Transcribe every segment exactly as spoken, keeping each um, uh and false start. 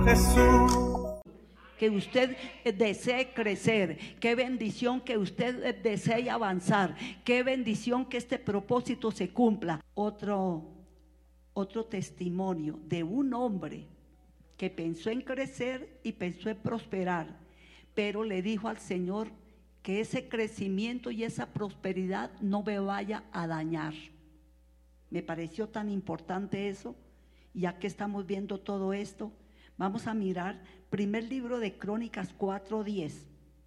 Jesús. Que usted desee crecer, qué bendición que usted desee avanzar, qué bendición que este propósito se cumpla. Otro, otro testimonio de un hombre que pensó en crecer y pensó en prosperar, pero le dijo al Señor que ese crecimiento y esa prosperidad no me vaya a dañar. Me pareció tan importante eso, ya que estamos viendo todo esto. Vamos a mirar primer libro de Crónicas cuatro diez.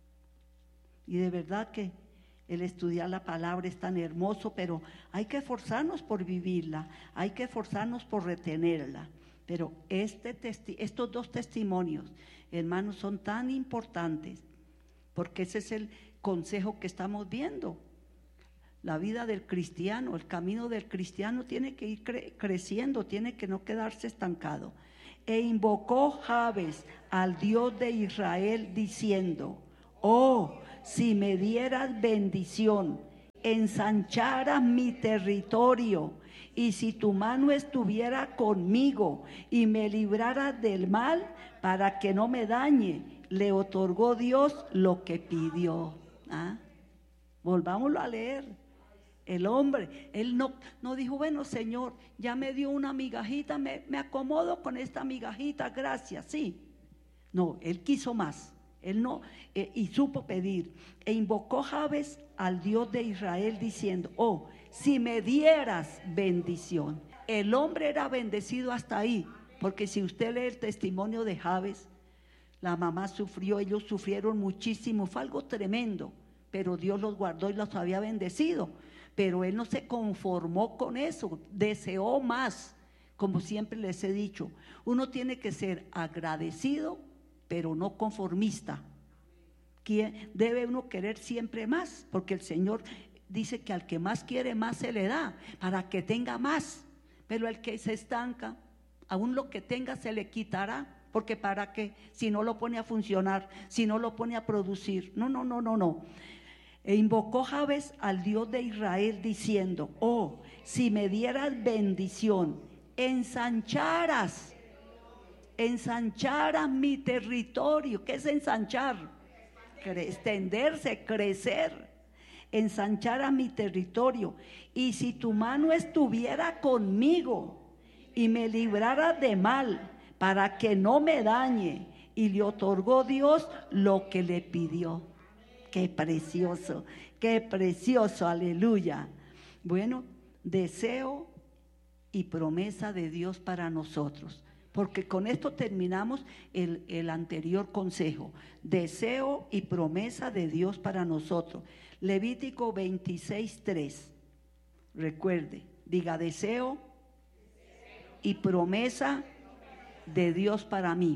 Y de verdad que el estudiar la palabra es tan hermoso, pero hay que esforzarnos por vivirla, hay que esforzarnos por retenerla. Pero este testi- estos dos testimonios, hermanos, son tan importantes, porque ese es el consejo que estamos viendo. La vida del cristiano, el camino del cristiano tiene que ir cre- creciendo, tiene que no quedarse estancado. E invocó Jabes al Dios de Israel diciendo: oh, si me dieras bendición, ensancharas mi territorio, y si tu mano estuviera conmigo y me libraras del mal para que no me dañe. Le otorgó Dios lo que pidió. ¿Ah? Volvámoslo a leer. El hombre, él no, no dijo, bueno, Señor, ya me dio una migajita, me, me acomodo con esta migajita, gracias, sí. No, él quiso más, él no, eh, y supo pedir. E invocó Jabes al Dios de Israel diciendo: oh, si me dieras bendición. El hombre era bendecido hasta ahí, porque si usted lee el testimonio de Jabes, la mamá sufrió, ellos sufrieron muchísimo, fue algo tremendo, pero Dios los guardó y los había bendecido. Pero él no se conformó con eso, deseó más. Como siempre les he dicho, uno tiene que ser agradecido, pero no conformista. Que debe uno querer siempre más, porque el Señor dice que al que más quiere, más se le da, para que tenga más. Pero al que se estanca, aún lo que tenga se le quitará, porque para qué, si no lo pone a funcionar, si no lo pone a producir. No, no, no, no, no. E invocó Jabes al Dios de Israel diciendo: oh, si me dieras bendición, ensancharas, ensancharas mi territorio. ¿Qué es ensanchar? Cre- extenderse, crecer. Ensanchara mi territorio, y si tu mano estuviera conmigo y me librara de mal, para que no me dañe. Y le otorgó Dios lo que le pidió. Qué precioso, qué precioso, aleluya. Bueno, deseo y promesa de Dios para nosotros, porque con esto terminamos el, el anterior consejo. Deseo y promesa de Dios para nosotros. Levítico veintiséis tres. Recuerde, diga: deseo y promesa de Dios para mí.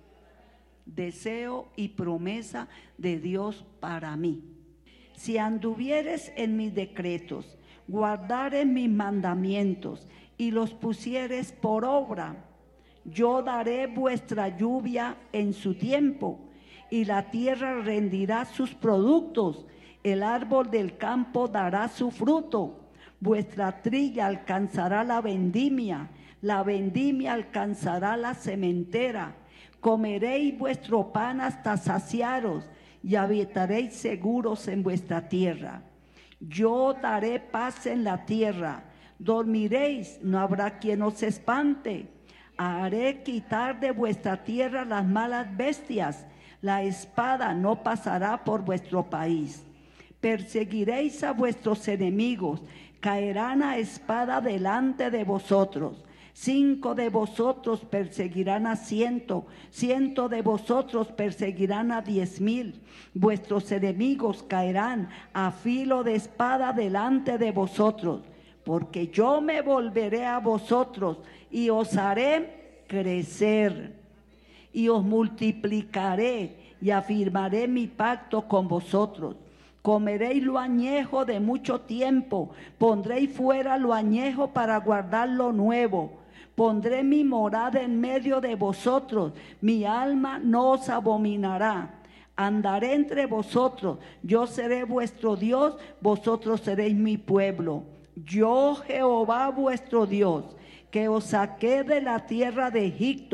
Deseo y promesa de Dios para mí. Si anduvieres en mis decretos, guardares mis mandamientos y los pusieres por obra, yo daré vuestra lluvia en su tiempo, y la tierra rendirá sus productos, el árbol del campo dará su fruto, vuestra trilla alcanzará la vendimia, la vendimia alcanzará la sementera. Comeréis vuestro pan hasta saciaros, y habitaréis seguros en vuestra tierra. Yo daré paz en la tierra, dormiréis, no habrá quien os espante. Haré quitar de vuestra tierra las malas bestias, la espada no pasará por vuestro país. Perseguiréis a vuestros enemigos, caerán a espada delante de vosotros. Cinco de vosotros perseguirán a ciento, ciento de vosotros perseguirán a diez mil. Vuestros enemigos caerán a filo de espada delante de vosotros, porque yo me volveré a vosotros y os haré crecer, y os multiplicaré y afirmaré mi pacto con vosotros. Comeréis lo añejo de mucho tiempo, pondréis fuera lo añejo para guardar lo nuevo. Pondré mi morada en medio de vosotros, mi alma no os abominará. Andaré entre vosotros, yo seré vuestro Dios, vosotros seréis mi pueblo. Yo, Jehová vuestro Dios, que os saqué de la tierra de Egipto,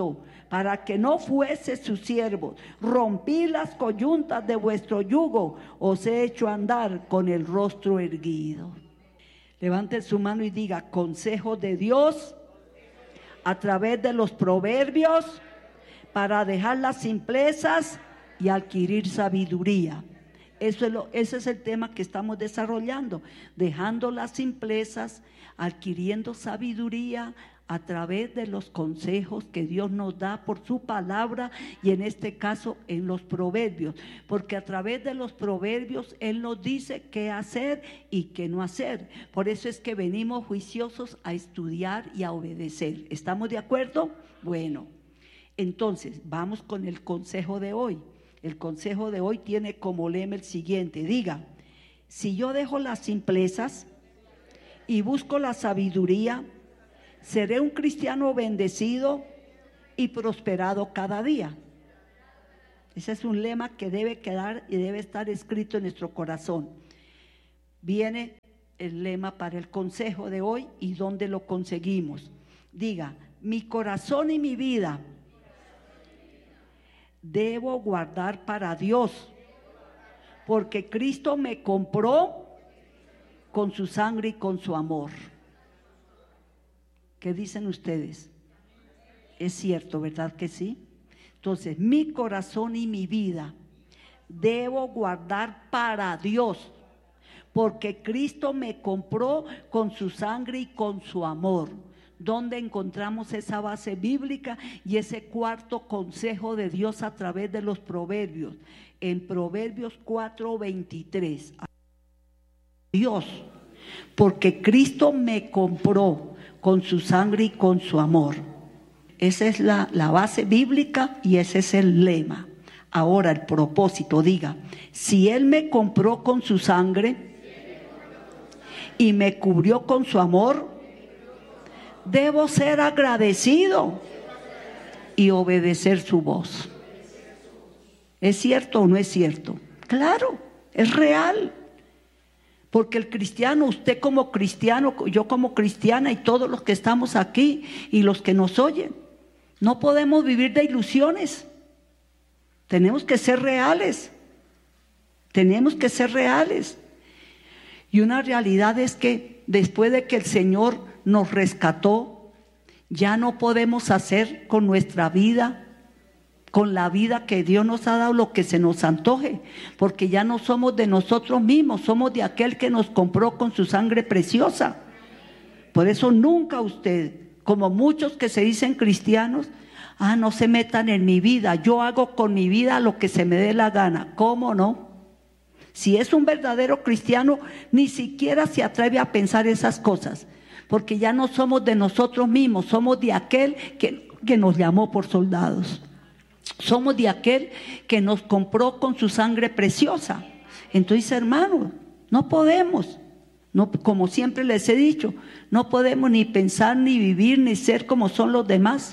para que no fuese sus siervos. Rompí las coyuntas de vuestro yugo, os he hecho andar con el rostro erguido. Levante su mano y diga: consejo de Dios a través de los proverbios para dejar las simplezas y adquirir sabiduría. Eso es lo, ese es el tema que estamos desarrollando, dejando las simplezas, adquiriendo sabiduría a través de los consejos que Dios nos da por su palabra, y en este caso en los proverbios, porque a través de los proverbios Él nos dice qué hacer y qué no hacer. Por eso es que venimos juiciosos a estudiar y a obedecer. ¿Estamos de acuerdo? Bueno, entonces vamos con el consejo de hoy. El consejo de hoy tiene como lema el siguiente: diga, si yo dejo las simplezas y busco la sabiduría, seré un cristiano bendecido y prosperado cada día. Ese es un lema que debe quedar y debe estar escrito en nuestro corazón. Viene el lema para el consejo de hoy y dónde lo conseguimos. Diga, mi corazón y mi vida debo guardar para Dios, porque Cristo me compró con su sangre y con su amor. ¿Qué dicen ustedes? Es cierto, ¿verdad que sí? Entonces, mi corazón y mi vida debo guardar para Dios, porque Cristo me compró con su sangre y con su amor. ¿Dónde encontramos esa base bíblica y ese cuarto consejo de Dios a través de los proverbios? En Proverbios cuatro veintitrés. Dios, porque Cristo me compró con su sangre y con su amor. Esa es la, la base bíblica y ese es el lema. Ahora el propósito, diga, si Él me compró con su sangre y me cubrió con su amor, debo ser agradecido y obedecer su voz. ¿Es cierto o no es cierto? Claro, es real. Porque el cristiano, usted como cristiano, yo como cristiana y todos los que estamos aquí y los que nos oyen, no podemos vivir de ilusiones. Tenemos que ser reales. Tenemos que ser reales. Y una realidad es que después de que el Señor nos rescató, ya no podemos hacer con nuestra vida, con la vida que Dios nos ha dado, lo que se nos antoje, porque ya no somos de nosotros mismos, somos de aquel que nos compró con su sangre preciosa. Por eso nunca usted, como muchos que se dicen cristianos, ah, no se metan en mi vida, yo hago con mi vida lo que se me dé la gana. ¿Cómo no? Si es un verdadero cristiano, ni siquiera se atreve a pensar esas cosas, porque ya no somos de nosotros mismos, somos de aquel que, que nos llamó por soldados. Somos de aquel que nos compró con su sangre preciosa. Entonces, hermanos, no podemos, no, como siempre les he dicho, no podemos ni pensar, ni vivir, ni ser como son los demás.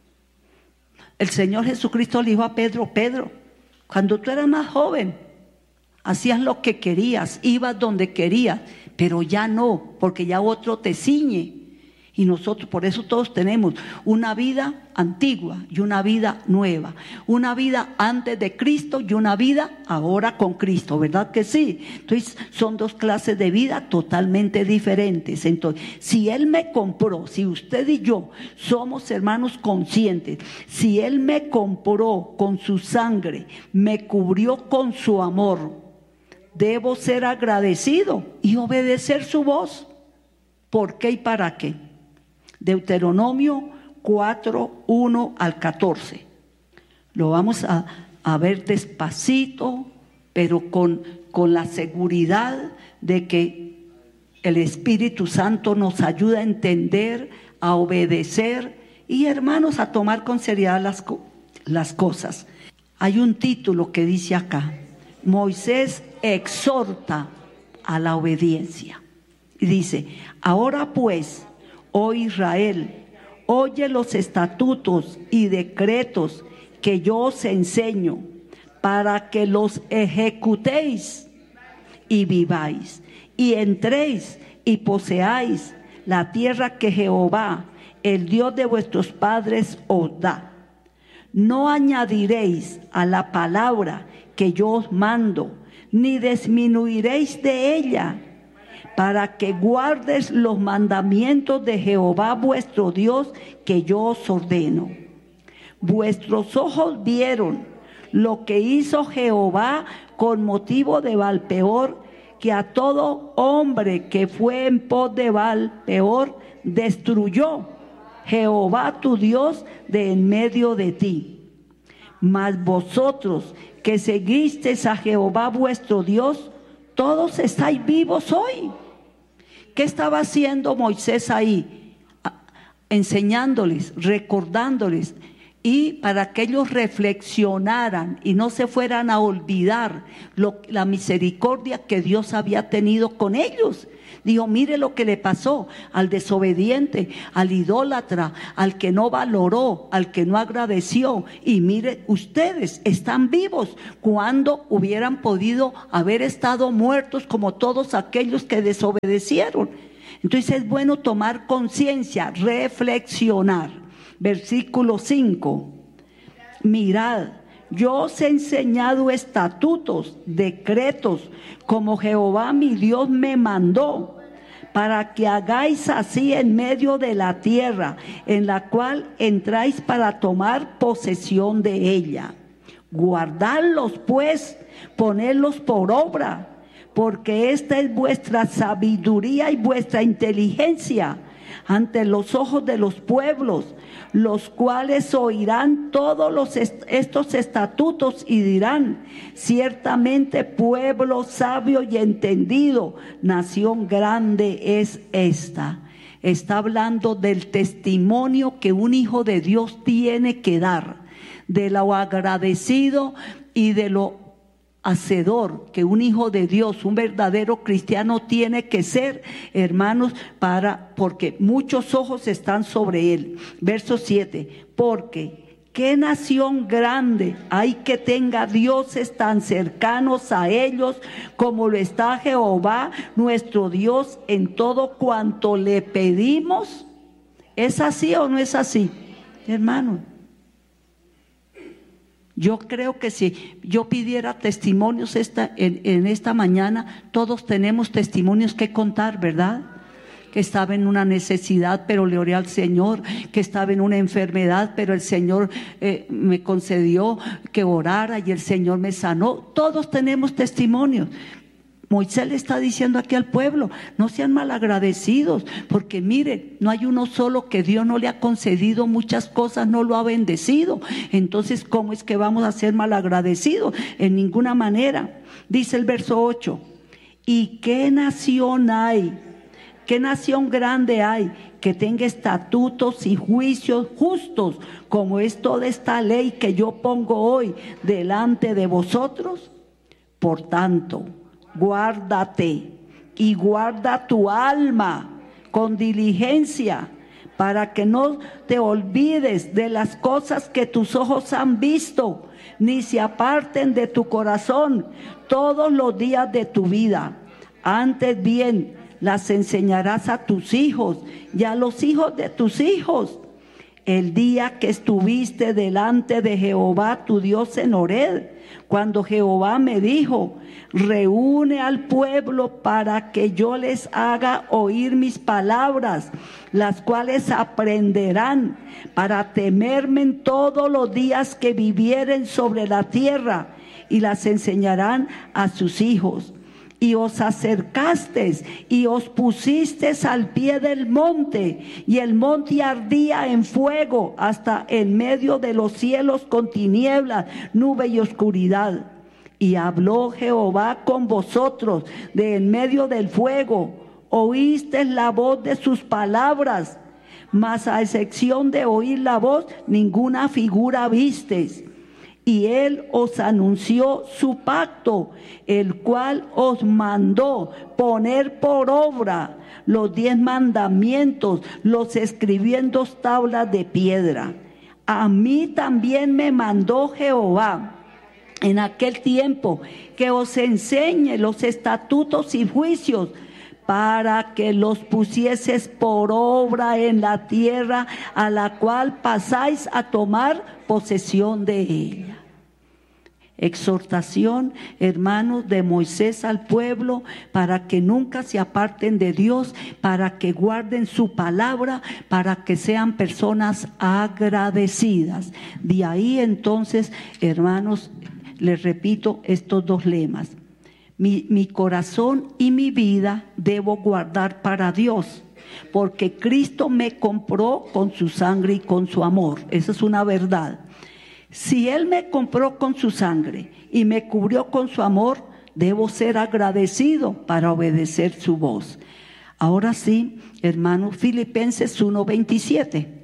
El Señor Jesucristo le dijo a Pedro: Pedro, cuando tú eras más joven, hacías lo que querías, ibas donde querías, pero ya no, porque ya otro te ciñe. Y nosotros, por eso todos tenemos una vida antigua y una vida nueva, una vida antes de Cristo y una vida ahora con Cristo, ¿verdad que sí? Entonces son dos clases de vida totalmente diferentes. Entonces, si Él me compró, si usted y yo somos hermanos conscientes, si Él me compró con su sangre, me cubrió con su amor, debo ser agradecido y obedecer su voz. ¿Por qué y para qué? Deuteronomio cuatro, uno al catorce. Lo vamos a, a ver despacito, pero con, con la seguridad de que el Espíritu Santo nos ayuda a entender, a obedecer y, hermanos, a tomar con seriedad las, las cosas. Hay un título que dice acá: Moisés exhorta a la obediencia. Y dice: ahora pues, oh Israel, oye los estatutos y decretos que yo os enseño, para que los ejecutéis y viváis, y entréis y poseáis la tierra que Jehová, el Dios de vuestros padres, os da. no añadiréis a la palabra que yo os mando, ni disminuiréis de ella, para que guardes los mandamientos de Jehová vuestro Dios que yo os ordeno. Vuestros ojos vieron lo que hizo Jehová con motivo de Baal-peor, que a todo hombre que fue en pos de Baal-peor destruyó Jehová tu Dios de en medio de ti. Mas vosotros que seguisteis a Jehová vuestro Dios, todos estáis vivos hoy. ¿Qué estaba haciendo Moisés ahí? Enseñándoles, recordándoles, y para que ellos reflexionaran y no se fueran a olvidar lo, la misericordia que Dios había tenido con ellos. Dijo, mire lo que le pasó al desobediente, al idólatra, al que no valoró, al que no agradeció. Y mire, ustedes están vivos cuando hubieran podido haber estado muertos como todos aquellos que desobedecieron. Entonces es bueno tomar conciencia, reflexionar. Versículo cinco. Mirad, yo os he enseñado estatutos, decretos, como Jehová mi Dios me mandó, para que hagáis así en medio de la tierra, en la cual entráis para tomar posesión de ella. Guardadlos pues, ponedlos por obra, porque esta es vuestra sabiduría y vuestra inteligencia ante los ojos de los pueblos, los cuales oirán todos los est- estos estatutos y dirán, ciertamente pueblo sabio y entendido, nación grande es esta. Está hablando del testimonio que un hijo de Dios tiene que dar, de lo agradecido y de lo hacedor que un hijo de Dios, un verdadero cristiano tiene que ser, hermanos, para, porque muchos ojos están sobre él. Verso siete, porque qué nación grande hay que tenga dioses tan cercanos a ellos como lo está Jehová nuestro Dios en todo cuanto le pedimos. ¿Es así o no es así, hermano? Yo creo que si yo pidiera testimonios esta, en, en esta mañana, todos tenemos testimonios que contar, ¿verdad? Que estaba en una necesidad, pero le oré al Señor, que estaba en una enfermedad, pero el Señor eh, me concedió que orara y el Señor me sanó. Todos tenemos testimonios. Moisés le está diciendo aquí al pueblo, no sean malagradecidos, porque miren, no hay uno solo que Dios no le ha concedido muchas cosas, no lo ha bendecido. Entonces, ¿cómo es que vamos a ser malagradecidos? En ninguna manera. Dice el verso ocho, ¿y qué nación hay? ¿Qué nación grande hay que tenga estatutos y juicios justos, como es toda esta ley que yo pongo hoy delante de vosotros? Por tanto, guárdate y guarda tu alma con diligencia, para que no te olvides de las cosas que tus ojos han visto, ni se aparten de tu corazón todos los días de tu vida. Antes bien, las enseñarás a tus hijos y a los hijos de tus hijos, el día que estuviste delante de Jehová tu Dios en Horeb, cuando Jehová me dijo, reúne al pueblo para que yo les haga oír mis palabras, las cuales aprenderán para temerme en todos los días que vivieren sobre la tierra, y las enseñarán a sus hijos. Y os acercasteis y os pusisteis al pie del monte, y el monte ardía en fuego hasta en medio de los cielos con tinieblas, nube y oscuridad. Y habló Jehová con vosotros de en medio del fuego, oísteis la voz de sus palabras, mas a excepción de oír la voz, ninguna figura visteis. Y él os anunció su pacto, el cual os mandó poner por obra los diez mandamientos, los escribió en dos tablas de piedra. A mí también me mandó Jehová en aquel tiempo que os enseñe los estatutos y juicios, para que los pusieses por obra en la tierra a la cual pasáis a tomar posesión de ella. Exhortación, hermanos, de Moisés al pueblo para que nunca se aparten de Dios, para que guarden su palabra, para que sean personas agradecidas. De ahí entonces, hermanos, les repito estos dos lemas. Mi, mi corazón y mi vida debo guardar para Dios, porque Cristo me compró con su sangre y con su amor. Esa es una verdad. Si Él me compró con su sangre y me cubrió con su amor, debo ser agradecido para obedecer su voz. Ahora sí, hermanos, Filipenses uno veintisiete.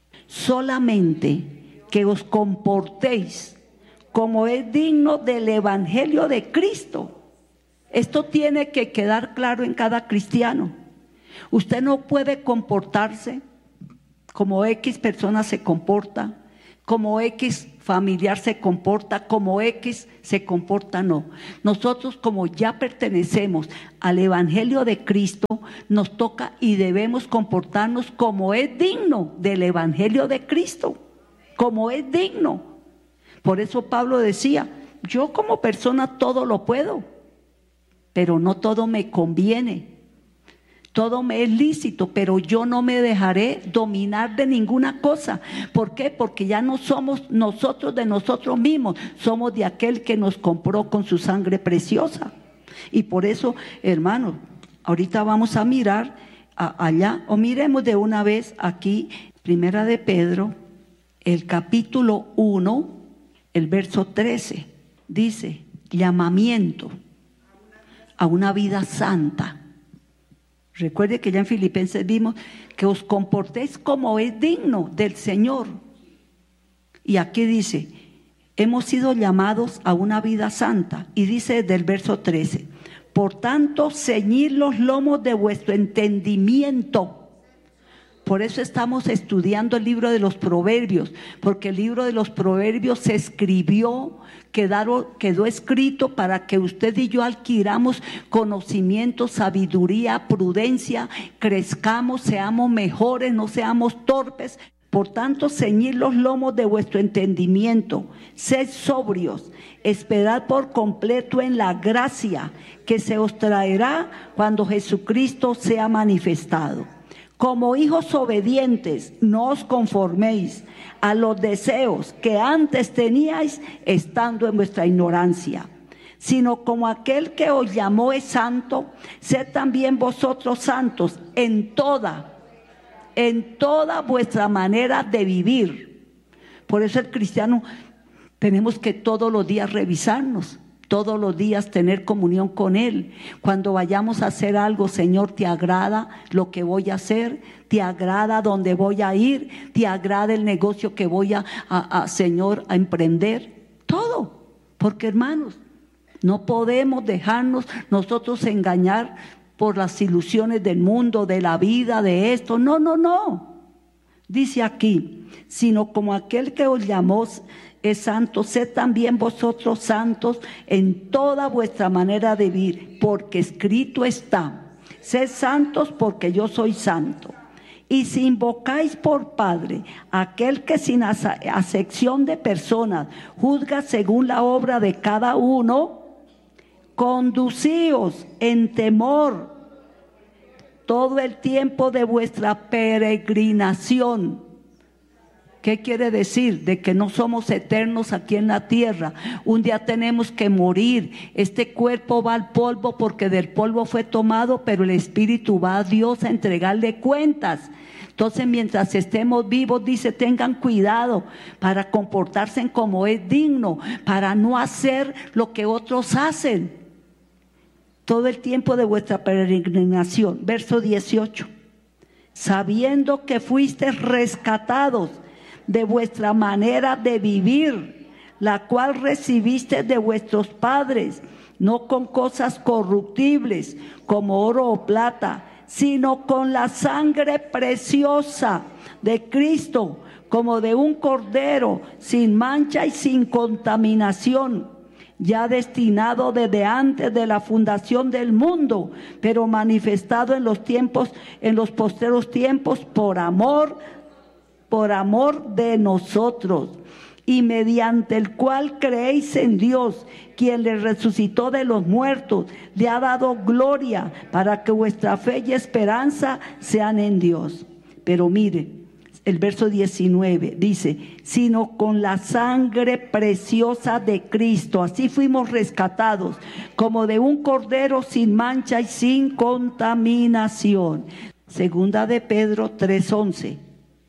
Solamente que os comportéis como es digno del evangelio de Cristo. Esto tiene que quedar claro en cada cristiano. Usted no puede comportarse como X persona se comporta, como X familiar se comporta, como X se comporta, no. Nosotros, como ya pertenecemos al evangelio de Cristo, nos toca y debemos comportarnos como es digno del evangelio de Cristo, como es digno. Por eso Pablo decía, yo como persona todo lo puedo, pero no todo me conviene. Todo me es lícito, pero yo no me dejaré dominar de ninguna cosa. ¿Por qué? Porque ya no somos nosotros de nosotros mismos, somos de aquel que nos compró con su sangre preciosa. Y por eso, hermanos, ahorita vamos a mirar a, allá, o miremos de una vez aquí, Primera de Pedro, el capítulo uno, el verso trece, dice, llamamiento a una vida santa. Recuerde que ya en Filipenses vimos que os comportéis como es digno del Señor. Y aquí dice, hemos sido llamados a una vida santa. Y dice desde el verso trece, por tanto, ceñid los lomos de vuestro entendimiento. Por eso estamos estudiando el libro de los Proverbios, porque el libro de los Proverbios se escribió, quedó, quedó escrito para que usted y yo adquiramos conocimiento, sabiduría, prudencia, crezcamos, seamos mejores, no seamos torpes. Por tanto, ceñid los lomos de vuestro entendimiento, sed sobrios, esperad por completo en la gracia que se os traerá cuando Jesucristo sea manifestado. Como hijos obedientes, no os conforméis a los deseos que antes teníais estando en vuestra ignorancia, sino como aquel que os llamó es santo, sed también vosotros santos en toda, en toda vuestra manera de vivir. Por eso el cristiano tenemos que todos los días revisarnos. Todos los días tener comunión con Él. Cuando vayamos a hacer algo, Señor, ¿te agrada lo que voy a hacer? ¿Te agrada dónde voy a ir? ¿Te agrada el negocio que voy a, a, a Señor, a emprender? Todo. Porque, hermanos, no podemos dejarnos nosotros engañar por las ilusiones del mundo, de la vida, de esto. No, no, no. Dice aquí, sino como aquel que os llamó es santo, sed también vosotros santos en toda vuestra manera de vivir, porque escrito está, sed santos porque yo soy santo. Y si invocáis por Padre aquel que sin acepción de personas juzga según la obra de cada uno, conducíos en temor todo el tiempo de vuestra peregrinación. ¿Qué quiere decir? De que no somos eternos aquí en la tierra. Un día tenemos que morir. Este cuerpo va al polvo porque del polvo fue tomado, pero el espíritu va a Dios a entregarle cuentas. Entonces, mientras estemos vivos, dice, tengan cuidado para comportarse como es digno, para no hacer lo que otros hacen. Todo el tiempo de vuestra peregrinación. Verso dieciocho. Sabiendo que fuisteis rescatados de vuestra manera de vivir, la cual recibiste de vuestros padres, no con cosas corruptibles como oro o plata, sino con la sangre preciosa de Cristo, como de un cordero sin mancha y sin contaminación, ya destinado desde antes de la fundación del mundo, pero manifestado en los tiempos, en los postreros tiempos, por amor, por amor de nosotros, y mediante el cual creéis en Dios, quien le resucitó de los muertos, le ha dado gloria, para que vuestra fe y esperanza sean en Dios. Pero mire, el verso diecinueve dice, sino con la sangre preciosa de Cristo, así fuimos rescatados, como de un cordero sin mancha y sin contaminación. Segunda de Pedro tres once.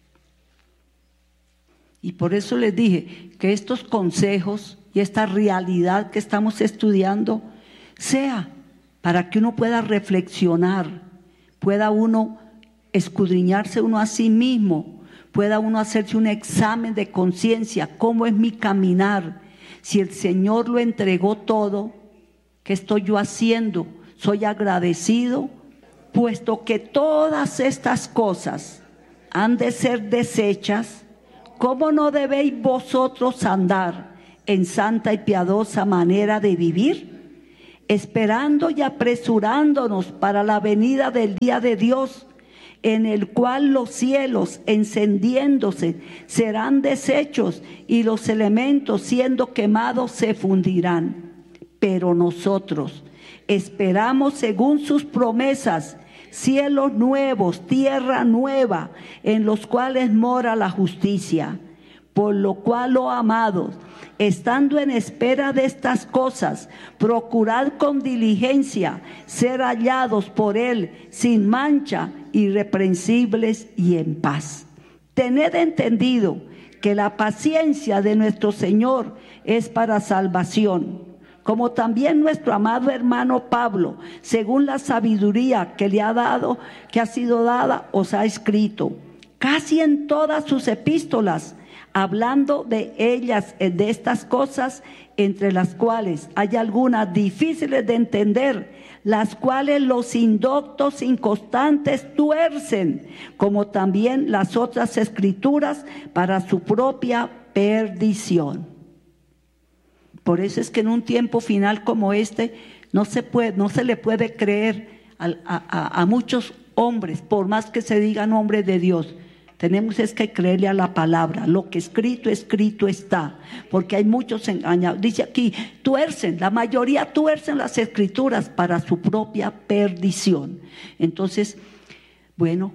Y por eso les dije que estos consejos y esta realidad que estamos estudiando sea para que uno pueda reflexionar, pueda uno escudriñarse uno a sí mismo, pueda uno hacerse un examen de conciencia. ¿Cómo es mi caminar? Si el Señor lo entregó todo, ¿qué estoy yo haciendo? ¿Soy agradecido? Puesto que todas estas cosas han de ser deshechas, ¿cómo no debéis vosotros andar en santa y piadosa manera de vivir? Esperando y apresurándonos para la venida del día de Dios, en el cual los cielos encendiéndose serán deshechos y los elementos siendo quemados se fundirán. Pero nosotros esperamos según sus promesas cielos nuevos, tierra nueva, en los cuales mora la justicia. Por lo cual, oh amados, estando en espera de estas cosas, procurad con diligencia ser hallados por Él sin mancha, irreprensibles y en paz. Tened entendido que la paciencia de nuestro Señor es para salvación, como también nuestro amado hermano Pablo, según la sabiduría que le ha dado, que ha sido dada, os ha escrito, casi en todas sus epístolas, hablando de ellas, de estas cosas, entre las cuales hay algunas difíciles de entender, las cuales los indoctos inconstantes tuercen, como también las otras escrituras, para su propia perdición. Por eso es que en un tiempo final como este no se puede, no se le puede creer a, a, a muchos hombres, por más que se digan hombres de Dios. Tenemos es que creerle a la palabra, lo que escrito, escrito está, porque hay muchos engañados. Dice aquí, tuercen, la mayoría tuercen las escrituras para su propia perdición. Entonces, bueno,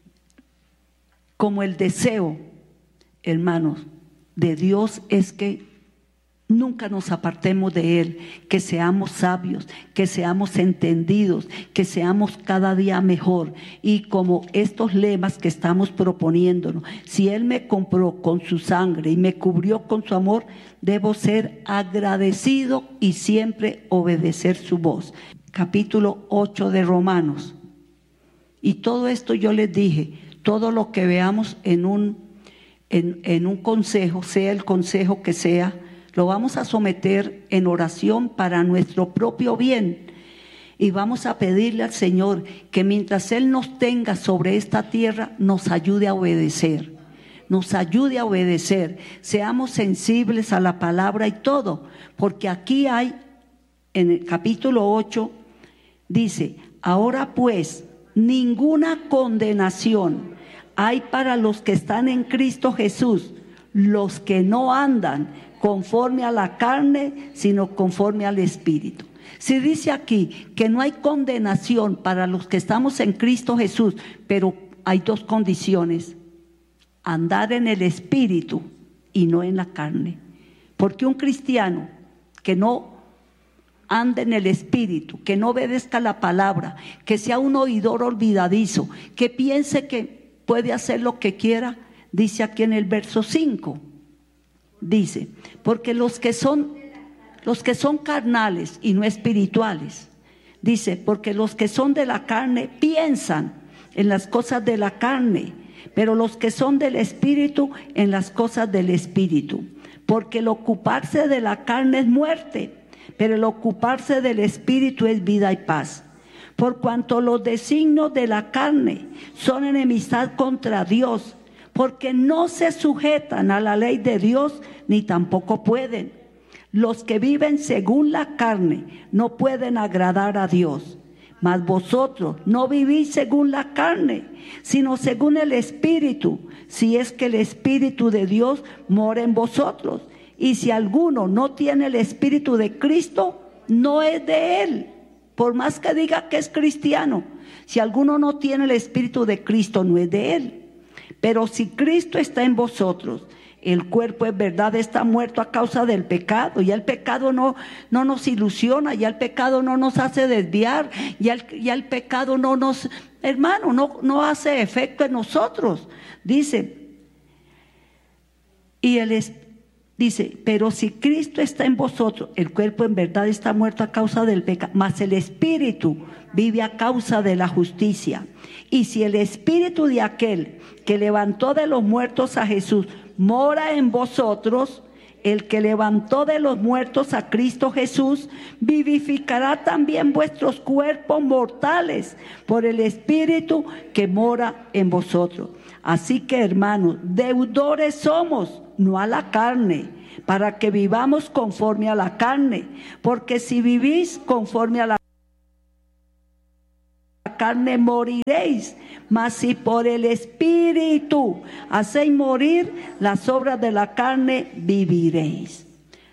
como el deseo, hermanos, de Dios es que nunca nos apartemos de Él, que seamos sabios, que seamos entendidos, que seamos cada día mejor. Y como estos lemas que estamos proponiéndonos, si Él me compró con su sangre y me cubrió con su amor, debo ser agradecido y siempre obedecer su voz. Capítulo ocho de Romanos. Y todo esto yo les dije, todo lo que veamos en un, en, en un consejo, sea el consejo que sea, lo vamos a someter en oración para nuestro propio bien. Y vamos a pedirle al Señor que mientras Él nos tenga sobre esta tierra, nos ayude a obedecer. Nos ayude a obedecer. Seamos sensibles a la palabra y todo. Porque aquí hay, en el capítulo ocho, dice, ahora pues, ninguna condenación hay para los que están en Cristo Jesús, los que no andan conforme a la carne, sino conforme al Espíritu. Si dice aquí que no hay condenación para los que estamos en Cristo Jesús, pero hay dos condiciones: andar en el Espíritu y no en la carne. Porque un cristiano que no ande en el Espíritu, que no obedezca la palabra, que sea un oidor olvidadizo, que piense que puede hacer lo que quiera, dice aquí en el verso cinco, dice, porque los que son los que son carnales y no espirituales, dice, porque los que son de la carne piensan en las cosas de la carne, pero los que son del Espíritu en las cosas del Espíritu, porque el ocuparse de la carne es muerte, pero el ocuparse del Espíritu es vida y paz. Por cuanto los designios de la carne son enemistad contra Dios, porque no se sujetan a la ley de Dios, ni tampoco pueden. Los que viven según la carne no pueden agradar a Dios. Mas vosotros no vivís según la carne, sino según el Espíritu, si es que el Espíritu de Dios mora en vosotros. Y si alguno no tiene el Espíritu de Cristo, no es de él. Por más que diga que es cristiano, si alguno no tiene el Espíritu de Cristo, no es de él. Pero si Cristo está en vosotros, el cuerpo es verdad está muerto a causa del pecado. Ya el pecado no, no nos ilusiona, ya el pecado no nos hace desviar, ya el, ya el pecado no nos, hermano, no, no hace efecto en nosotros. Dice, y el dice, pero si Cristo está en vosotros, el cuerpo en verdad está muerto a causa del pecado, mas el Espíritu vive a causa de la justicia. Y si el Espíritu de aquel que levantó de los muertos a Jesús mora en vosotros, el que levantó de los muertos a Cristo Jesús vivificará también vuestros cuerpos mortales por el Espíritu que mora en vosotros. Así que, hermanos, deudores somos, no a la carne, para que vivamos conforme a la carne, porque si vivís conforme a la carne moriréis, mas si por el Espíritu hacéis morir las obras de la carne, viviréis.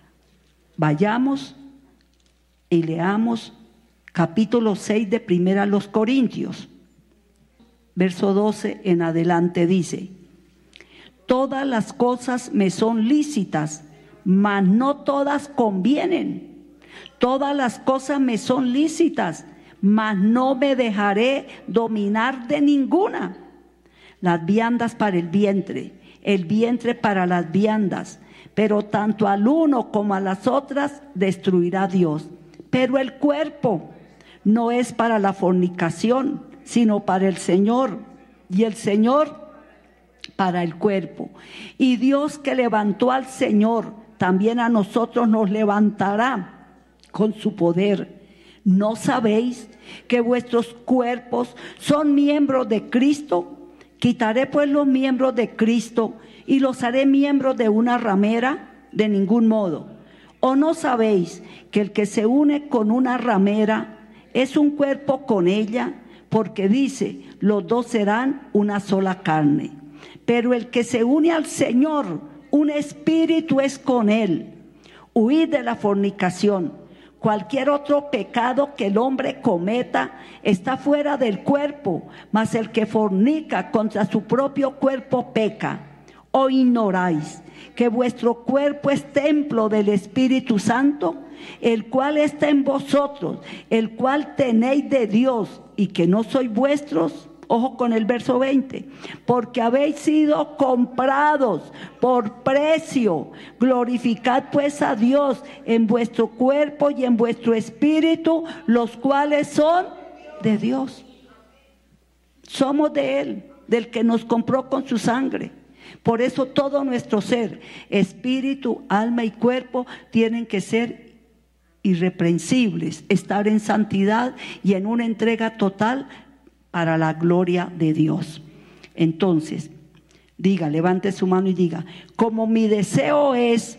Vayamos y leamos capítulo seis de Primera a los Corintios, verso doce en adelante. Dice: todas las cosas me son lícitas, mas no todas convienen. Todas las cosas me son lícitas, mas no me dejaré dominar de ninguna. Las viandas para el vientre, el vientre para las viandas, pero tanto al uno como a las otras destruirá Dios. Pero el cuerpo no es para la fornicación, sino para el Señor, y el Señor para el cuerpo. Y Dios que levantó al Señor, también a nosotros nos levantará con su poder. ¿No sabéis que vuestros cuerpos son miembros de Cristo? Quitaré pues los miembros de Cristo y los haré miembros de una ramera. De ningún modo. ¿O no sabéis que el que se une con una ramera es un cuerpo con ella? Porque dice, los dos serán una sola carne. Pero el que se une al Señor, un espíritu es con él. Huid de la fornicación. Cualquier otro pecado que el hombre cometa está fuera del cuerpo, mas el que fornica contra su propio cuerpo peca. ¿O ignoráis que vuestro cuerpo es templo del Espíritu Santo, el cual está en vosotros, el cual tenéis de Dios, y que no sois vuestros? Ojo con el verso veinte. Porque habéis sido comprados por precio. Glorificad pues a Dios en vuestro cuerpo y en vuestro espíritu, los cuales son de Dios. Somos de Él, del que nos compró con su sangre. Por eso todo nuestro ser, espíritu, alma y cuerpo, tienen que ser irreprensibles, estar en santidad y en una entrega total para la gloria de Dios. Entonces, diga, levante su mano y diga: como mi deseo es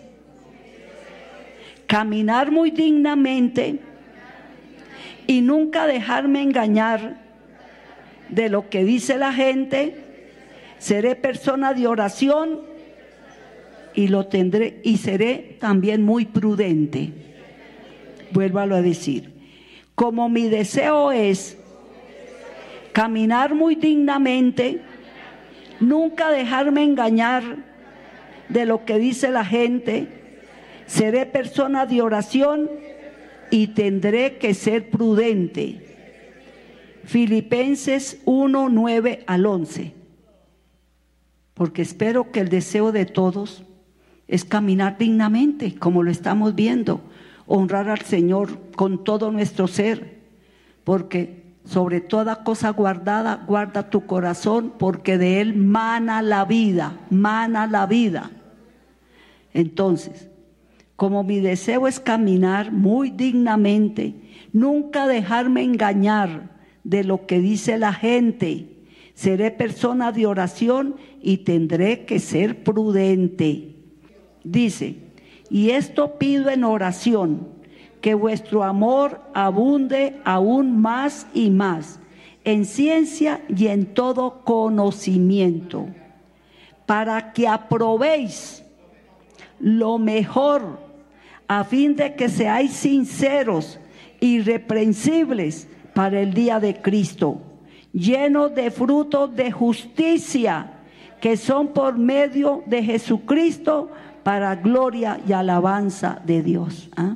caminar muy dignamente y nunca dejarme engañar de lo que dice la gente, seré persona de oración y lo tendré, y seré también muy prudente. Vuélvalo a decir: como mi deseo es caminar muy dignamente, nunca dejarme engañar de lo que dice la gente, seré persona de oración y tendré que ser prudente. Filipenses uno, nueve al once. Porque espero que el deseo de todos es caminar dignamente, como lo estamos viendo, honrar al Señor con todo nuestro ser, porque sobre toda cosa guardada, guarda tu corazón, porque de él mana la vida, mana la vida. Entonces, como mi deseo es caminar muy dignamente, nunca dejarme engañar de lo que dice la gente, seré persona de oración y tendré que ser prudente. Dice: Y esto pido en oración, que vuestro amor abunde aún más y más, en ciencia y en todo conocimiento, para que aprobéis lo mejor, a fin de que seáis sinceros, irreprensibles para el día de Cristo, llenos de frutos de justicia, que son por medio de Jesucristo, para gloria y alabanza de Dios. ¿Ah?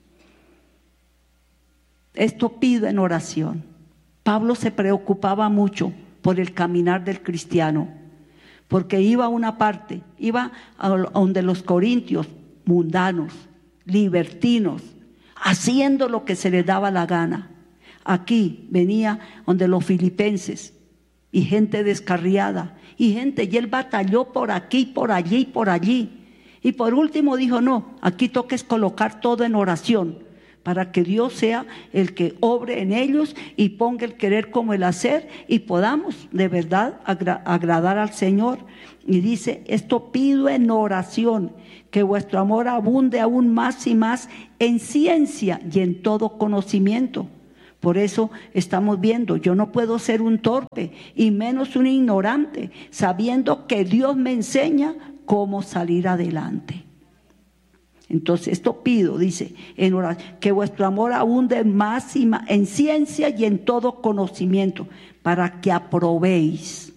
Esto pido en oración. Pablo se preocupaba mucho por el caminar del cristiano, porque iba a una parte, iba a donde los corintios, mundanos, libertinos, haciendo lo que se les daba la gana. Aquí venía donde los filipenses, y gente descarriada, y gente, y él batalló por aquí, por allí, por allí. Y por último dijo, no, aquí toca es colocar todo en oración, para que Dios sea el que obre en ellos y ponga el querer como el hacer, y podamos de verdad agra- agradar al Señor. Y dice, esto pido en oración, que vuestro amor abunde aún más y más en ciencia y en todo conocimiento. Por eso estamos viendo, yo no puedo ser un torpe y menos un ignorante, sabiendo que Dios me enseña cómo salir adelante. Entonces esto pido, dice, en oración, que vuestro amor abunde más y más en ciencia y en todo conocimiento, para que aprobéis.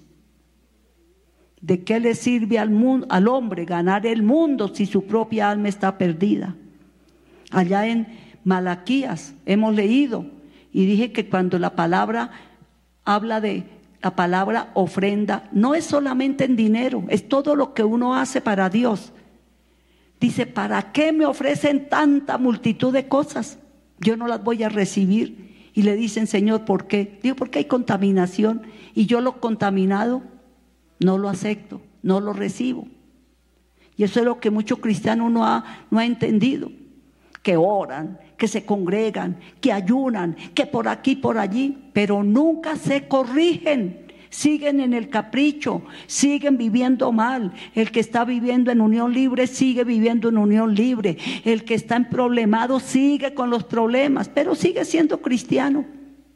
¿De qué le sirve al mundo, al hombre ganar el mundo si su propia alma está perdida? Allá en Malaquías hemos leído, y dije que cuando la palabra habla de la palabra ofrenda, no es solamente en dinero, es todo lo que uno hace para Dios. Dice, ¿para qué me ofrecen tanta multitud de cosas? Yo no las voy a recibir. Y le dicen, Señor, ¿por qué? Digo, porque hay contaminación, y yo lo contaminado no lo acepto, no lo recibo. Y eso es lo que muchos cristianos no ha, no ha entendido, que oran, que se congregan, que ayunan, que por aquí, por allí, pero nunca se corrigen. Siguen en el capricho, siguen viviendo mal. El que está viviendo en unión libre sigue viviendo en unión libre. El que está en problemado sigue con los problemas, pero sigue siendo cristiano.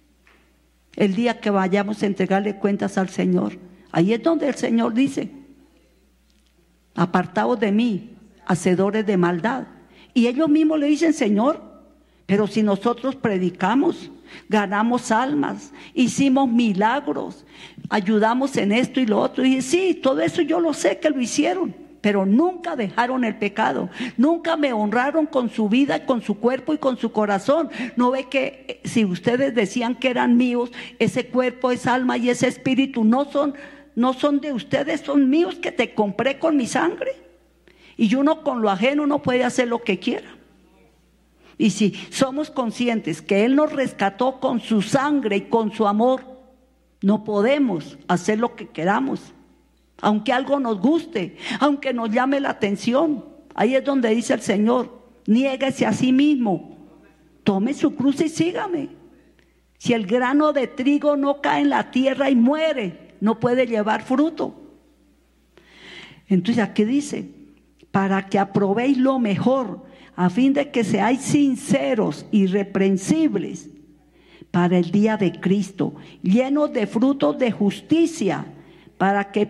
El día que vayamos a entregarle cuentas al Señor, ahí es donde el Señor dice, apartaos de mí, hacedores de maldad. Y ellos mismos le dicen, Señor, pero si nosotros predicamos, ganamos almas, hicimos milagros, ayudamos en esto y lo otro. Y dice, sí, todo eso yo lo sé que lo hicieron, pero nunca dejaron el pecado, nunca me honraron con su vida, con su cuerpo y con su corazón. ¿No ve que si ustedes decían que eran míos, ese cuerpo, esa alma y ese espíritu no son, no son de ustedes, son míos, que te compré con mi sangre? Y uno con lo ajeno no puede hacer lo que quiera. Y si somos conscientes que Él nos rescató con su sangre y con su amor, no podemos hacer lo que queramos, aunque algo nos guste, aunque nos llame la atención. Ahí es donde dice el Señor, niéguese a sí mismo, tome su cruz y sígame. Si el grano de trigo no cae en la tierra y muere, no puede llevar fruto. Entonces aquí dice, para que aprobéis lo mejor, a fin de que seáis sinceros, irreprensibles para el día de Cristo, llenos de frutos de justicia, para que,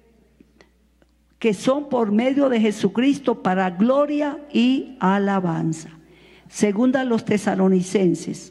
que son por medio de Jesucristo para gloria y alabanza. Segunda a los Tesalonicenses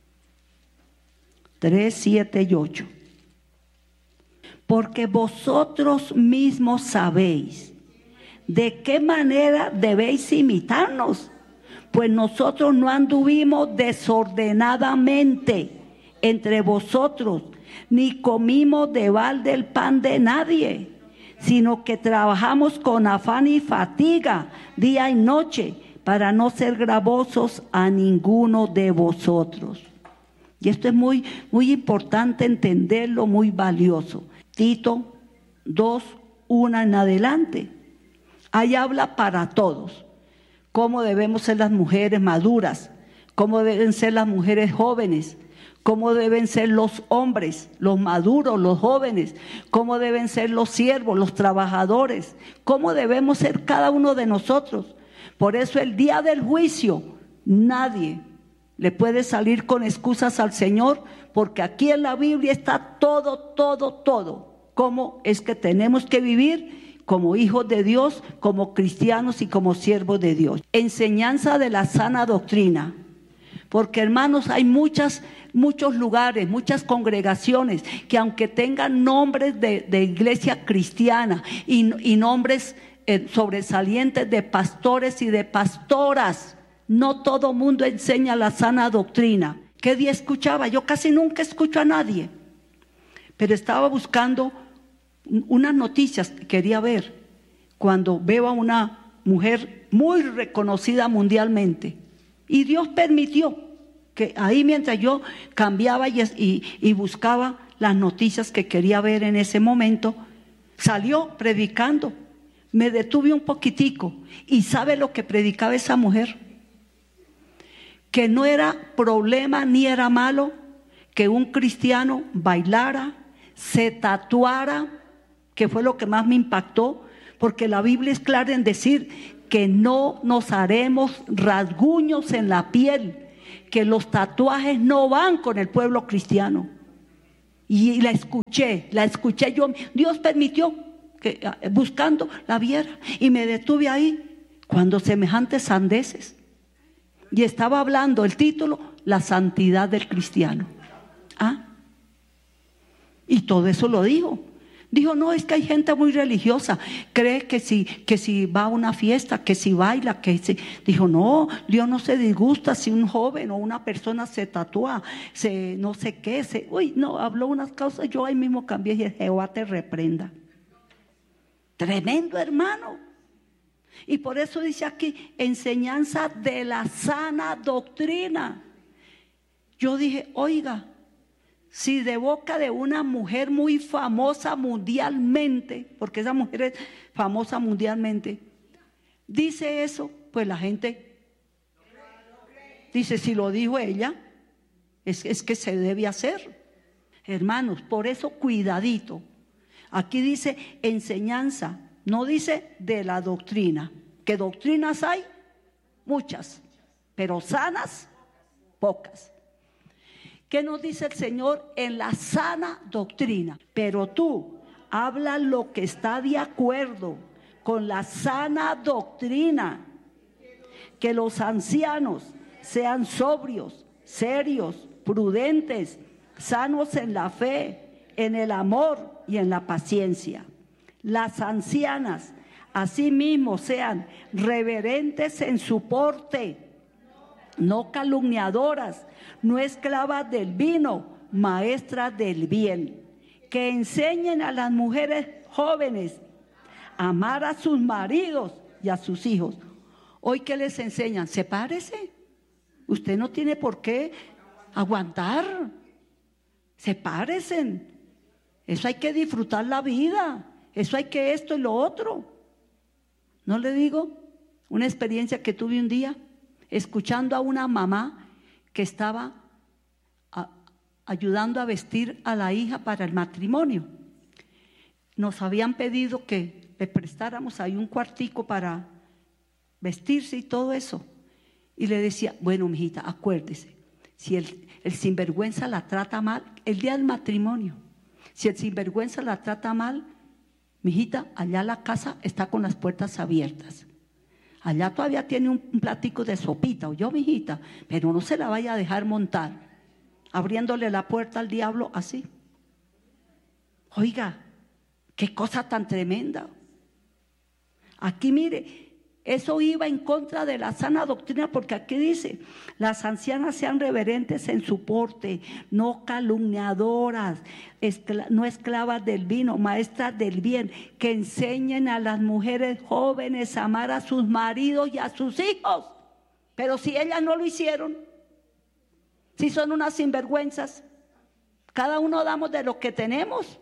tres, siete y ocho. Porque vosotros mismos sabéis de qué manera debéis imitarnos, pues nosotros no anduvimos desordenadamente entre vosotros, ni comimos de balde el pan de nadie, sino que trabajamos con afán y fatiga día y noche, para no ser gravosos a ninguno de vosotros. Y esto es muy, muy importante entenderlo, muy valioso. Tito dos, uno en adelante. Ahí habla para todos, cómo debemos ser las mujeres maduras, cómo deben ser las mujeres jóvenes, cómo deben ser los hombres, los maduros, los jóvenes, cómo deben ser los siervos, los trabajadores, cómo debemos ser cada uno de nosotros. Por eso el día del juicio nadie le puede salir con excusas al Señor, porque aquí en la Biblia está todo, todo, todo. Cómo es que tenemos que vivir como hijos de Dios, como cristianos y como siervos de Dios. Enseñanza de la sana doctrina. Porque, hermanos, hay muchas, muchos lugares, muchas congregaciones que, aunque tengan nombres de, de iglesia cristiana y, y nombres eh, sobresalientes de pastores y de pastoras, no todo mundo enseña la sana doctrina. ¿Qué día escuchaba? Yo casi nunca escucho a nadie, pero estaba buscando unas noticias que quería ver cuando veo a una mujer muy reconocida mundialmente. Y Dios permitió que ahí, mientras yo cambiaba y, y, y buscaba las noticias que quería ver en ese momento, salió predicando. Me detuve un poquitico y ¿sabe lo que predicaba esa mujer? Que no era problema ni era malo que un cristiano bailara, se tatuara, que fue lo que más me impactó, porque la Biblia es clara en decir que no nos haremos rasguños en la piel, que los tatuajes no van con el pueblo cristiano. Y la escuché, la escuché yo, Dios permitió que buscando la viera y me detuve ahí cuando semejantes sandeces. Y estaba hablando el título, la santidad del cristiano. ¿Ah? Y todo eso lo dijo. Dijo, no, es que hay gente muy religiosa, cree que si, que si va a una fiesta, que si baila, que si... Dijo, no, Dios no se disgusta si un joven o una persona se tatúa, se no sé qué, se... Uy, no, habló unas cosas, yo ahí mismo cambié y dije, Jehová te reprenda. Tremendo, hermano. Y por eso dice aquí, enseñanza de la sana doctrina. Yo dije, oiga, si de boca de una mujer muy famosa mundialmente, porque esa mujer es famosa mundialmente, dice eso, pues la gente dice, si lo dijo ella, es, es que se debe hacer. Hermanos, por eso cuidadito. Aquí dice enseñanza, no dice de la doctrina, que doctrinas hay muchas, pero sanas pocas. ¿Qué nos dice el Señor en la sana doctrina? Pero tú habla lo que está de acuerdo con la sana doctrina, que los ancianos sean sobrios, serios, prudentes, sanos en la fe, en el amor y en la paciencia. Las ancianas asimismo sean reverentes en su porte, no calumniadoras, no esclavas del vino, maestras del bien, que enseñen a las mujeres jóvenes a amar a sus maridos y a sus hijos. Hoy, ¿qué les enseñan? Sepárese. Usted no tiene por qué aguantar. Sepárese. Eso hay que disfrutar la vida. Eso hay que esto y lo otro. ¿No le digo? Una experiencia que tuve un día, escuchando a una mamá que estaba a, ayudando a vestir a la hija para el matrimonio. Nos habían pedido que le prestáramos ahí un cuartico para vestirse y todo eso. Y le decía, bueno, mijita, acuérdese, si el, el sinvergüenza la trata mal, el día del matrimonio, si el sinvergüenza la trata mal, mijita, allá la casa está con las puertas abiertas. Allá todavía tiene un, un platico de sopita, oyó, mijita, pero no se la vaya a dejar montar, abriéndole la puerta al diablo así. Oiga, qué cosa tan tremenda. Aquí mire, eso iba en contra de la sana doctrina, porque aquí dice, las ancianas sean reverentes en su porte, no calumniadoras, escla- no esclavas del vino, maestras del bien, que enseñen a las mujeres jóvenes a amar a sus maridos y a sus hijos. Pero si ellas no lo hicieron, si son unas sinvergüenzas, cada uno damos de lo que tenemos.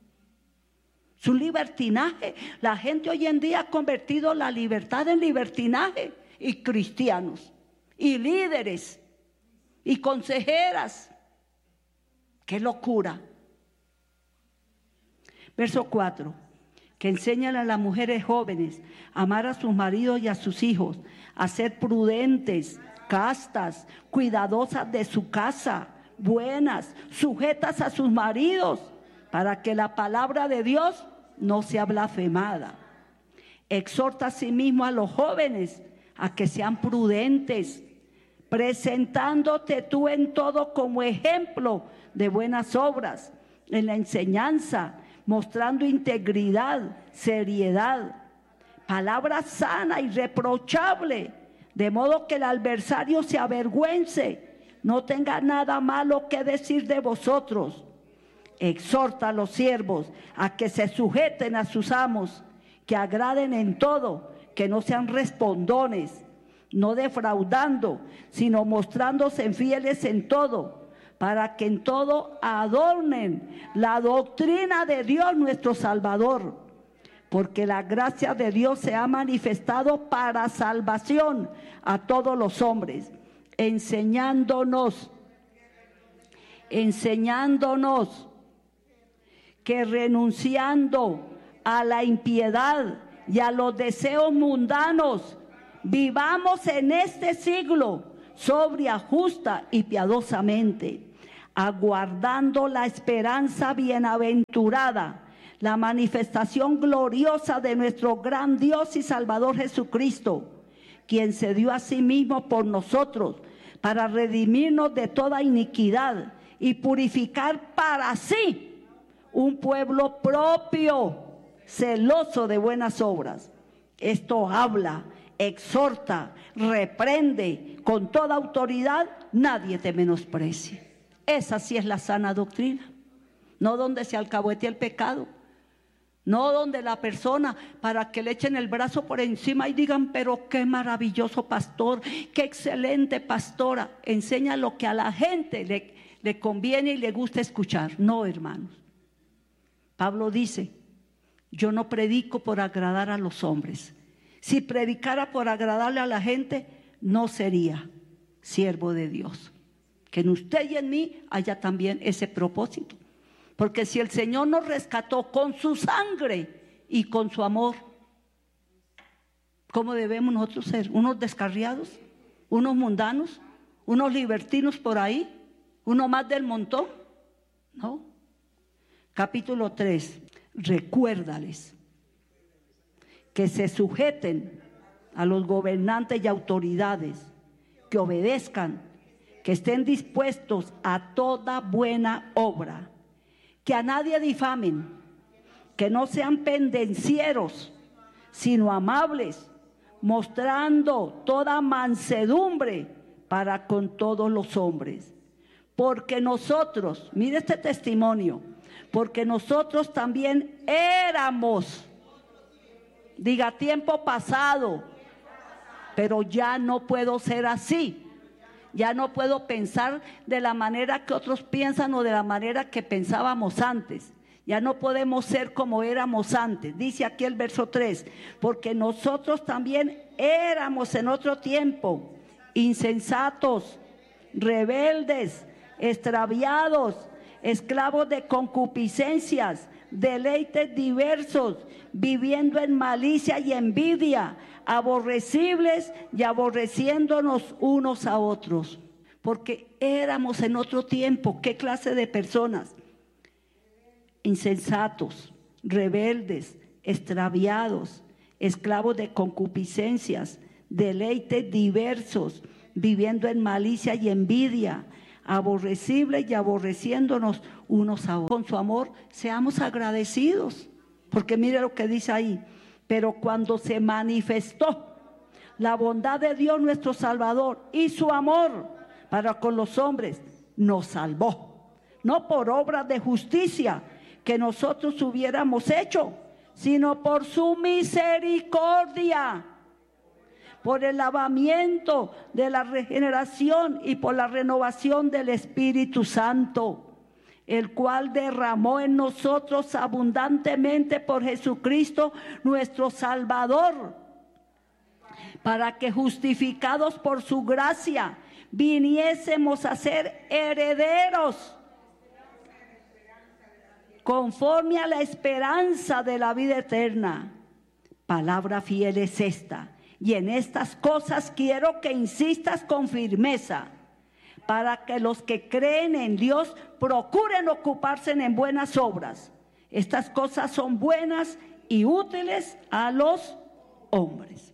Su libertinaje. La gente hoy en día ha convertido la libertad en libertinaje. Y cristianos, y líderes, y consejeras. ¡Qué locura! Verso cuatro. Que que enseñan a las mujeres jóvenes a amar a sus maridos y a sus hijos, a ser prudentes, castas, cuidadosas de su casa, buenas, sujetas a sus maridos, para que la palabra de Dios no sea blasfemada. Exhorta asimismo a los jóvenes a que sean prudentes, presentándote tú en todo como ejemplo de buenas obras, en la enseñanza, mostrando integridad, seriedad, palabra sana y reprochable, de modo que el adversario se avergüence, no tenga nada malo que decir de vosotros. Exhorta a los siervos a que se sujeten a sus amos, que agraden en todo, que no sean respondones, no defraudando, sino mostrándose fieles en todo, para que en todo adornen la doctrina de Dios nuestro Salvador. Porque la gracia de Dios se ha manifestado para salvación a todos los hombres, enseñándonos, enseñándonos que renunciando a la impiedad y a los deseos mundanos, vivamos en este siglo sobria, justa y piadosamente, aguardando la esperanza bienaventurada, la manifestación gloriosa de nuestro gran Dios y Salvador Jesucristo, quien se dio a sí mismo por nosotros para redimirnos de toda iniquidad y purificar para sí un pueblo propio, celoso de buenas obras. Esto habla, exhorta, reprende con toda autoridad, nadie te menosprecie. Esa sí es la sana doctrina, no donde se alcahuete el pecado, no donde la persona, para que le echen el brazo por encima y digan, pero qué maravilloso pastor, qué excelente pastora, enseña lo que a la gente le, le conviene y le gusta escuchar. No, hermanos, Pablo dice, yo no predico por agradar a los hombres. Si predicara por agradarle a la gente, no sería siervo de Dios. Que en usted y en mí haya también ese propósito. Porque si el Señor nos rescató con su sangre y con su amor, ¿cómo debemos nosotros ser? ¿Unos descarriados? ¿Unos mundanos? ¿Unos libertinos por ahí? ¿Uno más del montón? No. Capítulo tres. Recuérdales que se sujeten a los gobernantes y autoridades, que obedezcan, que estén dispuestos a toda buena obra, que a nadie difamen, que no sean pendencieros, sino amables, mostrando toda mansedumbre para con todos los hombres. Porque nosotros, mire este testimonio, porque nosotros también éramos, diga tiempo pasado, pero ya no puedo ser así. Ya no puedo pensar de la manera que otros piensan o de la manera que pensábamos antes. Ya no podemos ser como éramos antes. Dice aquí el verso tres, porque nosotros también éramos en otro tiempo insensatos, rebeldes, extraviados, esclavos de concupiscencias, deleites diversos, viviendo en malicia y envidia, aborrecibles y aborreciéndonos unos a otros, porque éramos en otro tiempo. ¿Qué clase de personas? Insensatos, rebeldes, extraviados, esclavos de concupiscencias, deleites diversos, viviendo en malicia y envidia, aborrecibles y aborreciéndonos unos a otros. Con su amor seamos agradecidos, porque mire lo que dice ahí. Pero cuando se manifestó la bondad de Dios nuestro Salvador y su amor para con los hombres, nos salvó, no por obras de justicia que nosotros hubiéramos hecho, sino por su misericordia, por el lavamiento de la regeneración y por la renovación del Espíritu Santo, el cual derramó en nosotros abundantemente por Jesucristo nuestro Salvador, para que justificados por su gracia viniésemos a ser herederos conforme a la esperanza de la vida eterna. Palabra fiel es esta, y en estas cosas quiero que insistas con firmeza, para que los que creen en Dios procuren ocuparse en buenas obras. Estas cosas son buenas y útiles a los hombres.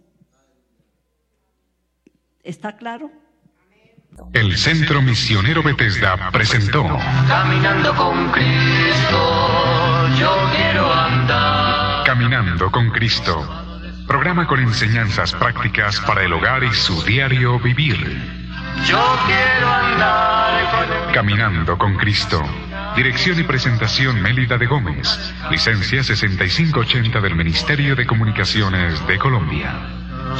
¿Está claro? El Centro Misionero Bethesda presentó Caminando con Cristo, yo quiero andar. Caminando con Cristo, programa con enseñanzas prácticas para el hogar y su diario vivir. Yo quiero andar con... Caminando con Cristo. Dirección y presentación Mélida de Gómez. Licencia sesenta y cinco ochenta del Ministerio de Comunicaciones de Colombia.